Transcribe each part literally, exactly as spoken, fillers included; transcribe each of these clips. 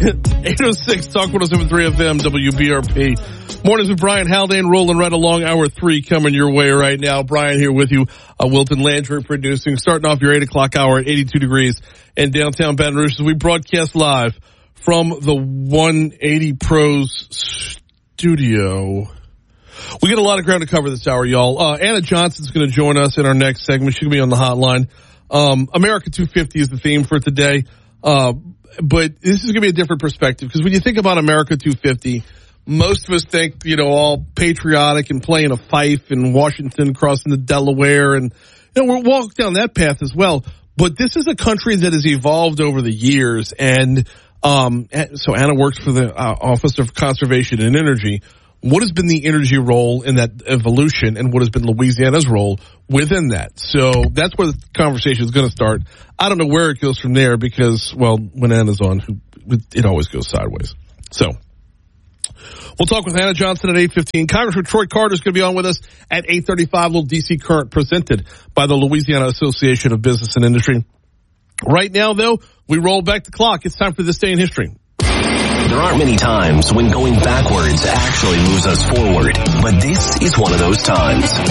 eight oh six Talk one oh seven point three F M W B R P. Mornings with Brian Haldane rolling right along. Hour three coming your way right now. Brian here with you. Uh, Wilton Landry producing. Starting off your eight o'clock hour at eighty-two degrees in downtown Baton Rouge as we broadcast live from the one eighty Pros studio. We got a lot of ground to cover this hour, y'all. Uh, Anna Johnson's going to join us in our next segment. She'll be on the hotline. Um, America two fifty is the theme for today. Uh, but this is going to be a different perspective because when you think about America two fifty, most of us think, you know, all patriotic and playing a fife in Washington, crossing the Delaware, and, you know, we'll walk down that path as well. But this is a country that has evolved over the years, and um, so Anna works for the uh, Office of Conservation and Energy. What has been the energy role in that evolution, and what has been Louisiana's role within that? So that's where the conversation is going to start. I don't know where it goes from there because, well, when Anna's on, it always goes sideways. So we'll talk with Anna Johnson at eight fifteen. Congressman Troy Carter is going to be on with us at eight thirty-five. Little D C Current presented by the Louisiana Association of Business and Industry. Right now, though, we roll back the clock. It's time for This Day in History. There aren't many times when going backwards actually moves us forward, but this is one of those times. This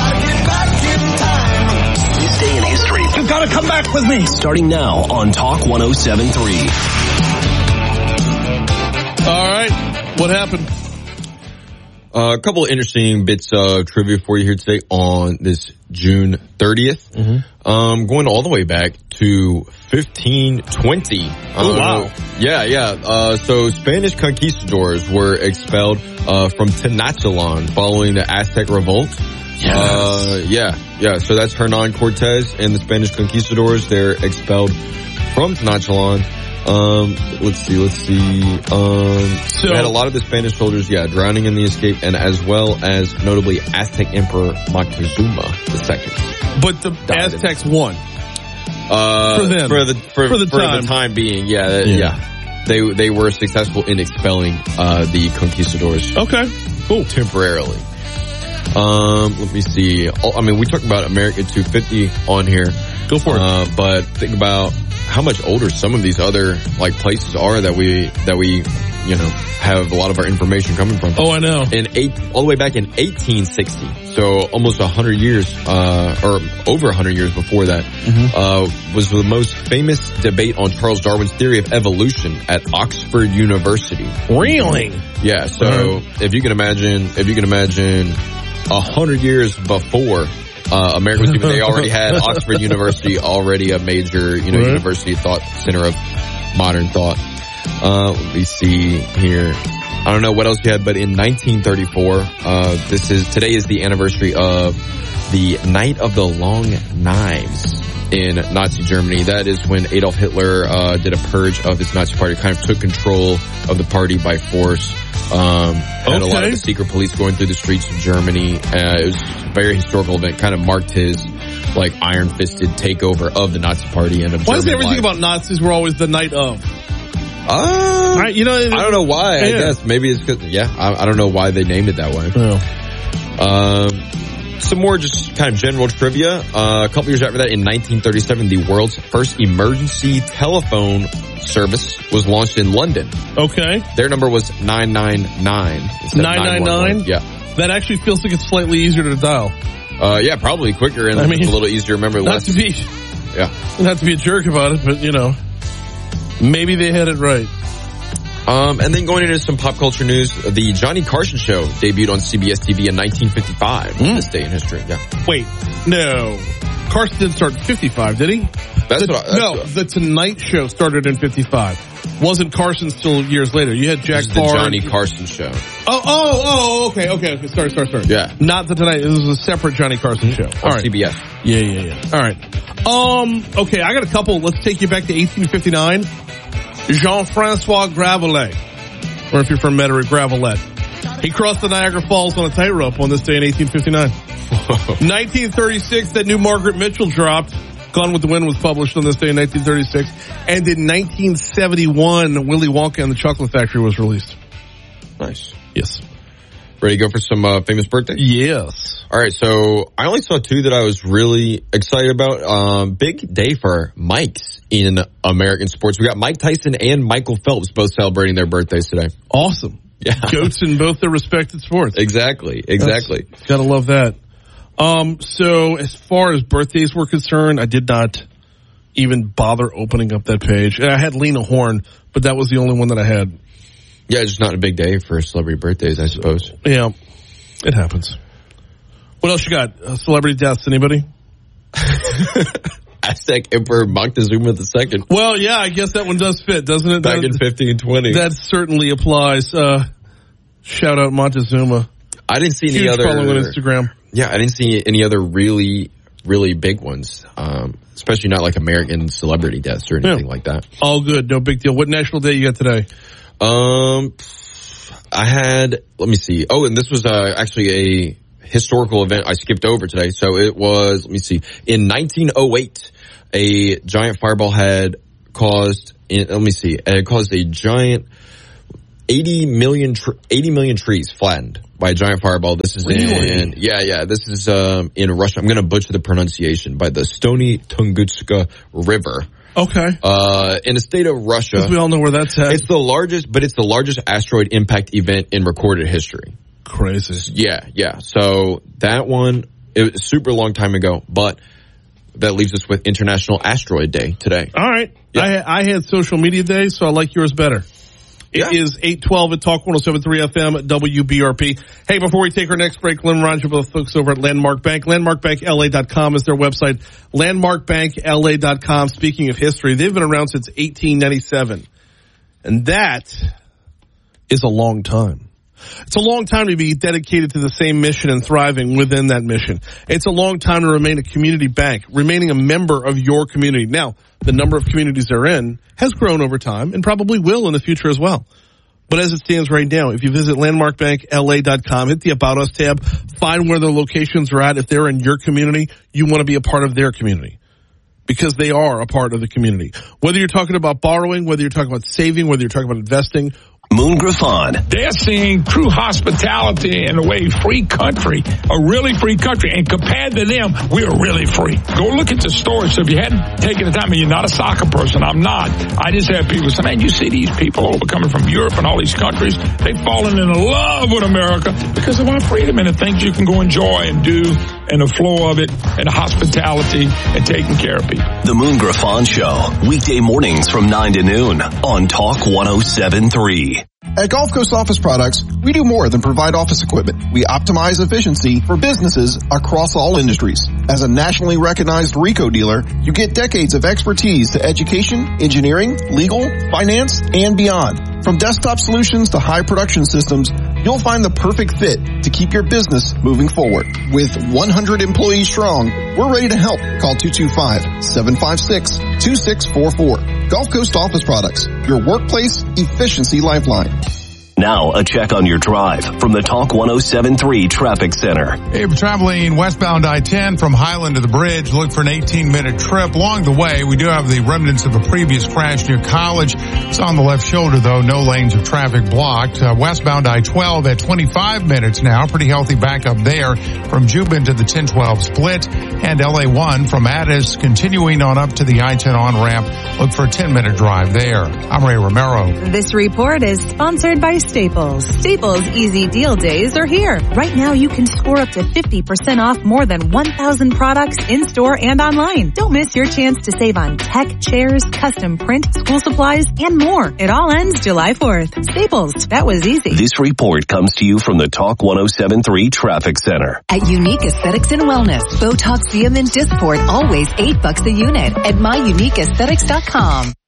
Day in History. You've got to come back with me. Starting now on Talk one oh seven point three. All right. What happened? Uh, a couple of interesting bits of trivia for you here today on this June thirtieth. Mm-hmm. Um, going all the way back to fifteen twenty. Oh, uh, wow. Yeah, yeah. Uh, so Spanish conquistadors were expelled uh, from Tenochtitlan following the Aztec revolt. Yes. Uh, yeah, yeah. So that's Hernan Cortez and the Spanish conquistadors. They're expelled from Tenochtitlan. Um, let's see, let's see. Um, so we had a lot of the Spanish soldiers, yeah, drowning in the escape, and as well as notably Aztec Emperor Moctezuma the Second. But the Aztecs won. Uh, for them. For the, for, for the for time. the time being, yeah, yeah. yeah. They, they were successful in expelling, uh, the conquistadors. Okay, cool. Temporarily. Um, let me see. I mean, we talked about America two fifty on here. Go for it. Uh, but think about how much older some of these other like places are that we that we you know have a lot of our information coming from. Oh, I know. In eight, all the way back in eighteen sixty, so almost a hundred years, uh, or over a hundred years before that, mm-hmm. uh, was the most famous debate on Charles Darwin's theory of evolution at Oxford University. Really? Yeah. So uh-huh. if you can imagine, if you can imagine, a hundred years before. Uh, America was even, they already had Oxford University, already a major, you know, right. university thought center of modern thought. Uh, let me see here. I don't know what else you had, but in nineteen thirty-four, uh, this is, today is the anniversary of the Night of the Long Knives in Nazi Germany. That is when Adolf Hitler, uh, did a purge of his Nazi party, kind of took control of the party by force. Um, and okay. a lot of the secret police going through the streets of Germany. Uh, it was a very historical event, kind of marked his, like, iron-fisted takeover of the Nazi party and of Why German is everything life. about Nazis were always the night of? Uh, right, you know, I don't know why, yeah. I guess. Maybe it's because, yeah, I, I don't know why they named it that way. Oh. Um, some more just kind of general trivia. Uh, a couple years after that, in nineteen thirty-seven, the world's first emergency telephone service was launched in London. Okay. Their number was nine nine nine. nine nine nine? Yeah. That actually feels like it's slightly easier to dial. Uh, yeah, probably quicker and I mean, a little easier to remember. Not less. to be, yeah. Not to be a jerk about it, but you know, maybe they had it right. Um, and then going into some pop culture news, the Johnny Carson Show debuted on C B S T V in nineteen fifty-five. Mm. This day in history, yeah. Wait, no. Carson didn't start in fifty-five, did he? That's the, what I, that's No, what, the Tonight Show started in fifty-five. Wasn't Carson still years later? You had Jack This is Barr. the Johnny Carson Show. Oh, oh, oh, okay, okay, okay. Sorry, sorry, sorry. Yeah. Not the Tonight. This was a separate Johnny Carson show. All on right. C B S. Yeah, yeah, yeah. All right. Um, okay, I got a couple. Let's take you back to eighteen fifty-nine. Jean-Francois Gravelet. Or if you're from Metairie, Gravelet. He crossed the Niagara Falls on a tightrope on this day in eighteen fifty-nine. nineteen thirty-six, that new Margaret Mitchell dropped. Gone with the Wind was published on this day in nineteen thirty-six. And in nineteen seventy-one, Willy Wonka and the Chocolate Factory was released. Nice. Yes. Ready to go for some uh, famous birthdays? Yes. All right, so I only saw two that I was really excited about. Um, big day for Mikes in American sports. We got Mike Tyson and Michael Phelps both celebrating their birthdays today. Awesome. Yeah. Goats in both their respected sports. Exactly, exactly. That's, gotta love that. Um, so as far as birthdays were concerned, I did not even bother opening up that page. And I had Lena Horne, but that was the only one that I had. Yeah, it's just not a big day for celebrity birthdays, I suppose. Yeah, it happens. What else you got? Uh, celebrity deaths, anybody? Aztec Emperor Moctezuma the Second. Well, yeah, I guess that one does fit, doesn't it? Back that, in fifteen twenty. That certainly applies. Uh, shout out Montezuma. I didn't see any Huge other. following on Instagram. Yeah, I didn't see any other really, really big ones. Um, especially not like American celebrity deaths or anything yeah. like that. All good, no big deal. What national day you got today? Um, I had. Let me see. Oh, and this was uh, actually a historical event I skipped over today. So it was. Let me see. In nineteen oh eight, a giant fireball had caused. In, let me see. It caused a giant. eighty million, tr- eighty million trees flattened by a giant fireball. This is really? in, yeah, yeah, this is, um, in Russia. I'm going to butcher the pronunciation, by the Stony Tungutska River. Okay. Uh, in the state of Russia. Because we all know where that's at. It's the largest, but it's the largest asteroid impact event in recorded history. Crazy. Yeah, yeah. So that one, it was a super long time ago, but that leaves us with International Asteroid Day today. All right. Yeah. I, I had social media day, so I like yours better. It yeah. is eight twelve at Talk one oh seven point three F M, W B R P. Hey, before we take our next break, Lynn Ronja with the folks over at Landmark Bank. Landmark Bank L A dot com is their website. Landmark Bank L A dot com. Speaking of history, they've been around since eighteen ninety-seven. And that is a long time. It's a long time to be dedicated to the same mission and thriving within that mission. It's a long time to remain a community bank, remaining a member of your community. Now, the number of communities they're in has grown over time and probably will in the future as well. But as it stands right now, if you visit Landmark Bank L A dot com, hit the About Us tab, find where their locations are at. If they're in your community, you want to be a part of their community because they are a part of the community. Whether you're talking about borrowing, whether you're talking about saving, whether you're talking about investing, Moon Griffon. They're seeing true hospitality in a way free country, a really free country. And compared to them, we're really free. Go look at the stores. So if you hadn't taken the time, and you're not a soccer person, I'm not. I just have people say, man, you see these people over coming from Europe and all these countries. They've fallen in love with America because of our freedom and the things you can go enjoy and do and the flow of it and the hospitality and taking care of people. The Moon Griffon Show, weekday mornings from nine to noon on Talk one oh seven point three. At Gulf Coast Office Products, we do more than provide office equipment. We optimize efficiency for businesses across all industries. As a nationally recognized RICO dealer, you get decades of expertise to education, engineering, legal, finance, and beyond. From desktop solutions to high production systems, you'll find the perfect fit to keep your business moving forward. With one hundred employees strong, we're ready to help. Call two two five, seven five six, two six four four. Gulf Coast Office Products, your workplace efficiency lifeline. Now, a check on your drive from the Talk one oh seven point three Traffic Center. Hey, we're traveling westbound I ten from Highland to the bridge. Look for an eighteen-minute trip. Along the way, we do have the remnants of a previous crash near College. It's on the left shoulder, though. No lanes of traffic blocked. Uh, westbound I twelve at twenty-five minutes now. Pretty healthy backup there from Jubin to the ten twelve split. And L A one from Addis continuing on up to the I ten on-ramp. Look for a ten-minute drive there. I'm Ray Romero. This report is sponsored by Staples. Staples Easy Deal Days are here. Right now you can score up to fifty percent off more than one thousand products in-store and online. Don't miss your chance to save on tech, chairs, custom print, school supplies, and more. It all ends July fourth. Staples, that was easy. This report comes to you from the Talk one oh seven point three Traffic Center. At Unique Aesthetics and Wellness, Botox, Xeomin, Dysport, always eight bucks a unit at my unique aesthetics dot com.